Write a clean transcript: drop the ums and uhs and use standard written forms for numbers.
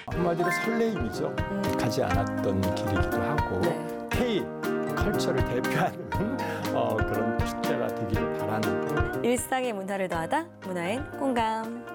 한마디로 설레임이죠. 가지 않았던 길이기도 하고 네. K 컬처를 대표하는 그런 축제가 되기를 바라는 일상의 문화를 더하다 문화엔 공감.